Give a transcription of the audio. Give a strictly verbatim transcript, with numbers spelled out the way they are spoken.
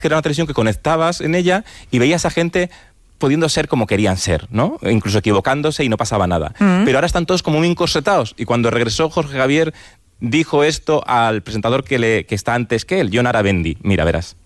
que era una televisión que conectabas en ella y veías a gente pudiendo ser como querían ser, ¿no? Incluso equivocándose y no pasaba nada. Mm. Pero ahora están todos como muy encorsetados. Y cuando regresó Jorge Javier, dijo esto al presentador que, le, que está antes que él, Jon Arabendi. Mira, verás.